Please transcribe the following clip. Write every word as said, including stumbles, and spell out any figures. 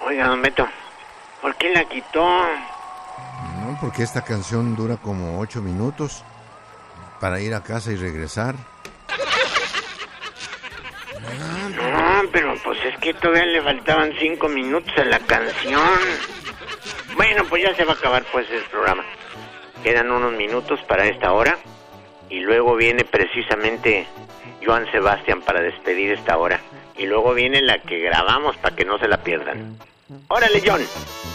Oiga, don Beto, ¿por qué la quitó? No, porque esta canción dura como ocho minutos para ir a casa y regresar. No, pero pues es que todavía le faltaban cinco minutos a la canción. Bueno, pues ya se va a acabar pues el programa. Quedan unos minutos para esta hora y luego viene precisamente Joan Sebastián para despedir esta hora. Y luego viene la que grabamos para que no se la pierdan. ¡Órale, John!